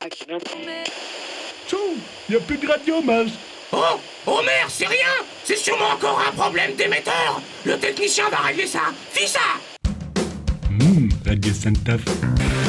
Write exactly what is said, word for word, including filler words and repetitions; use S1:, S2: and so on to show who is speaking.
S1: Tchou, y a plus de radio, Mage.
S2: Oh, oh merde, c'est rien. C'est sûrement encore un problème d'émetteur. Le technicien va régler ça. Fis ça.
S1: Hum, Radio Sainte-Taf.